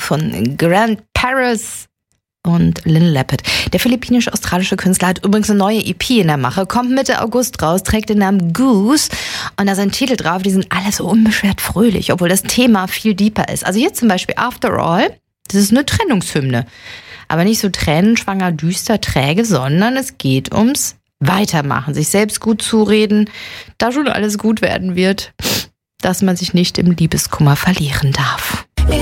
von Grant Paris und Lynn Leppard. Der philippinisch-australische Künstler hat übrigens eine neue EP in der Mache, kommt Mitte August raus, trägt den Namen Goose und da sind Titel drauf, die sind alle so unbeschwert fröhlich, obwohl das Thema viel deeper ist. Also hier zum Beispiel After All, das ist eine Trennungshymne, aber nicht so tränenschwanger, düster, träge, sondern es geht ums Weitermachen, sich selbst gut zureden, da schon alles gut werden wird, dass man sich nicht im Liebeskummer verlieren darf.